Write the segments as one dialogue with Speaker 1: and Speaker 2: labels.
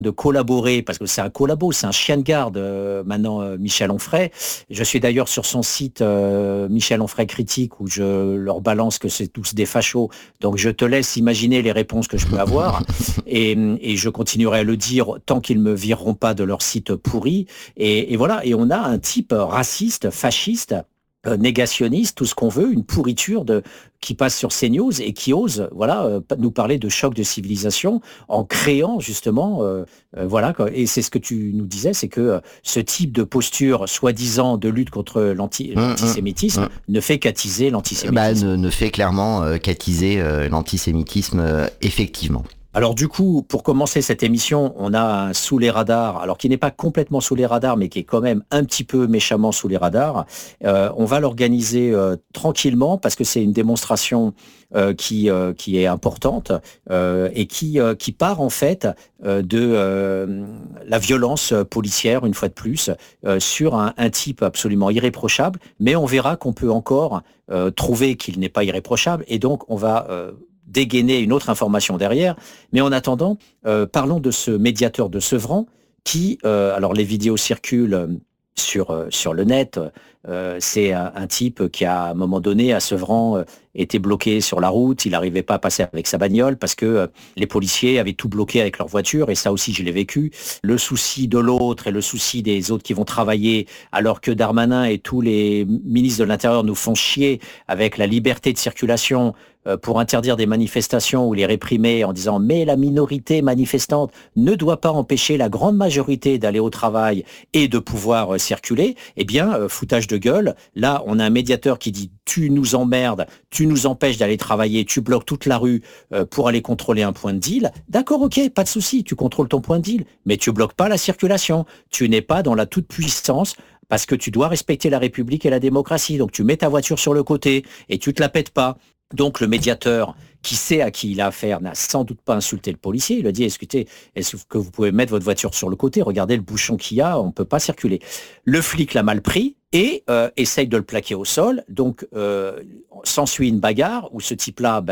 Speaker 1: de collaborer, parce que c'est un collabo, c'est un chien de garde maintenant, Michel Onfray. Je suis d'ailleurs sur son site Michel Onfray Critique, où je leur balance que c'est tous des fachos, donc je te laisse imaginer les réponses que je peux avoir, et je continuerai à le dire tant qu'ils me vireront pas de leur site pourri, et voilà, et on a un type raciste, fasciste, négationniste, tout ce qu'on veut, une pourriture qui passe sur CNews et qui ose nous parler de choc de civilisation en créant justement, voilà, quoi. Et c'est ce que tu nous disais, c'est que ce type de posture soi-disant de lutte contre l'antisémitisme ne fait qu'attiser l'antisémitisme.
Speaker 2: Ne fait clairement qu'attiser l'antisémitisme, effectivement.
Speaker 1: Alors du coup, pour commencer cette émission, on a un sous les radars, alors qui n'est pas complètement sous les radars, mais qui est quand même un petit peu méchamment sous les radars. On va l'organiser tranquillement, parce que c'est une démonstration qui est importante et qui part en fait de la violence policière, une fois de plus, sur un type absolument irréprochable. Mais on verra qu'on peut encore trouver qu'il n'est pas irréprochable, et donc on va dégainer une autre information derrière. Mais en attendant, parlons de ce médiateur de Sevran qui, alors les vidéos circulent sur le net, c'est un type qui à un moment donné à Sevran était bloqué sur la route, il n'arrivait pas à passer avec sa bagnole parce que les policiers avaient tout bloqué avec leur voiture, et ça aussi je l'ai vécu. Le souci de l'autre et le souci des autres qui vont travailler, alors que Darmanin et tous les ministres de l'Intérieur nous font chier avec la liberté de circulation pour interdire des manifestations ou les réprimer en disant mais la minorité manifestante ne doit pas empêcher la grande majorité d'aller au travail et de pouvoir circuler. Eh bien, foutage de gueule. Là, on a un médiateur qui dit tu nous emmerdes, tu nous empêches d'aller travailler, tu bloques toute la rue pour aller contrôler un point de deal. D'accord, ok, pas de souci, tu contrôles ton point de deal, mais tu bloques pas la circulation. Tu n'es pas dans la toute-puissance, parce que tu dois respecter la République et la démocratie. Donc tu mets ta voiture sur le côté et tu te la pètes pas. Donc le médiateur, qui sait à qui il a affaire, n'a sans doute pas insulté le policier. Il a dit, écoutez, est-ce que vous pouvez mettre votre voiture sur le côté? Regardez le bouchon qu'il y a, on ne peut pas circuler. Le flic l'a mal pris et essaye de le plaquer au sol. Donc s'ensuit une bagarre où ce type-là,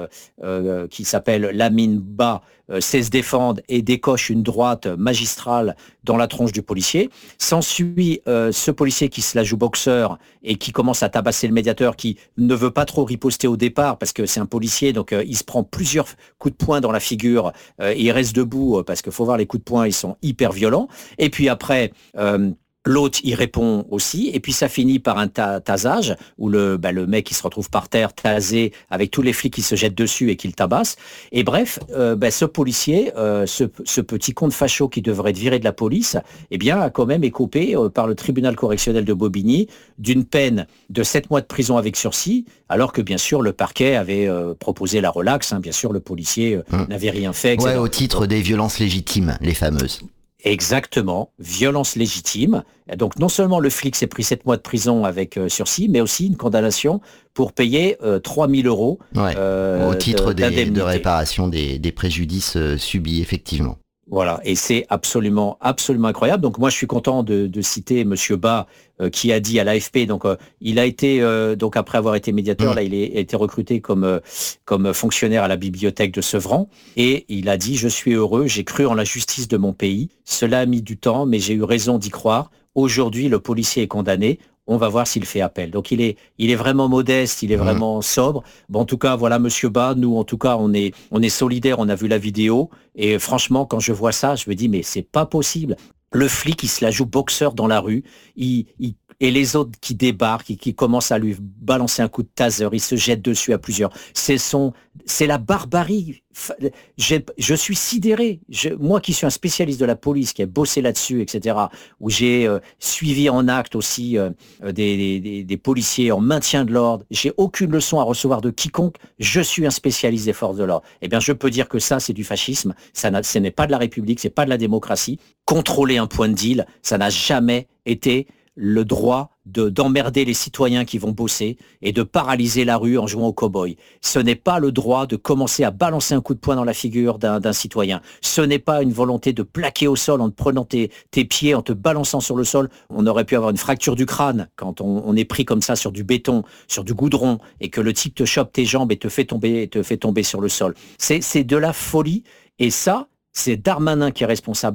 Speaker 1: qui s'appelle Lamine Ba, sait se défendre et décoche une droite magistrale dans la tronche du policier. S'ensuit ce policier qui se la joue boxeur et qui commence à tabasser le médiateur, qui ne veut pas trop riposter au départ parce que c'est un policier, donc il se prend plusieurs coups de poing dans la figure et il reste debout parce qu'il faut voir les coups de poing, ils sont hyper violents. Et puis après... l'autre, il répond aussi, et puis ça finit par un tasage, où le mec, il se retrouve par terre, tasé, avec tous les flics qui se jettent dessus et qui le tabassent. Et bref, ce policier, ce petit con de facho qui devrait être viré de la police, eh bien, a quand même écopé par le tribunal correctionnel de Bobigny d'une peine de 7 mois de prison avec sursis, alors que, bien sûr, le parquet avait proposé la relaxe. Bien sûr, le policier n'avait rien fait, etc.
Speaker 2: Ouais, au titre des violences légitimes, les fameuses.
Speaker 1: Exactement, violence légitime. Donc non seulement le flic s'est pris 7 mois de prison avec sursis, mais aussi une condamnation pour payer 3 000 euros
Speaker 2: au titre de réparation des préjudices subis, effectivement.
Speaker 1: Voilà, et c'est absolument incroyable. Donc moi je suis content de citer Monsieur Ba, qui a dit à l'AFP, donc il a été, donc après avoir été médiateur, là il a été recruté comme fonctionnaire à la bibliothèque de Sevran, et il a dit: je suis heureux, j'ai cru en la justice de mon pays, cela a mis du temps, mais j'ai eu raison d'y croire. Aujourd'hui le policier est condamné. On va voir s'il fait appel. Donc il est vraiment modeste, il est vraiment sobre. Bon, en tout cas, voilà, Monsieur Ba, nous, en tout cas, on est solidaires, on a vu la vidéo. Et franchement, quand je vois ça, je me dis, mais c'est pas possible. Le flic, il se la joue boxeur dans la rue. Et les autres qui débarquent et qui commencent à lui balancer un coup de taser, ils se jettent dessus à plusieurs. C'est la barbarie. Je suis sidéré. Moi qui suis un spécialiste de la police, qui a bossé là-dessus, etc., où j'ai suivi en acte aussi des policiers en maintien de l'ordre, j'ai aucune leçon à recevoir de quiconque. Je suis un spécialiste des forces de l'ordre. Eh bien, je peux dire que ça, c'est du fascisme. Ce n'est pas de la République, c'est pas de la démocratie. Contrôler un point de deal, ça n'a jamais été le droit d'emmerder les citoyens qui vont bosser et de paralyser la rue en jouant au cow-boy. Ce n'est pas le droit de commencer à balancer un coup de poing dans la figure d'un citoyen. Ce n'est pas une volonté de plaquer au sol en te prenant tes pieds, en te balançant sur le sol. On aurait pu avoir une fracture du crâne quand on est pris comme ça sur du béton, sur du goudron, et que le type te chope tes jambes et te fait tomber sur le sol. C'est de la folie. Et ça, C'est Darmanin qui est responsable